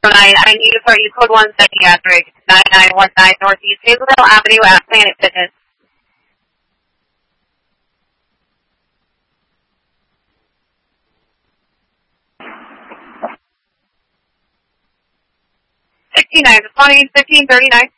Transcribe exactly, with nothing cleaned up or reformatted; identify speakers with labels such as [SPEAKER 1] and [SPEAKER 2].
[SPEAKER 1] nine. I need to start you code one psychiatric, nine nine one nine Northeast Hazeldale Avenue at Planet Fitness. sixty-nine, responding fifteen thirty-nine.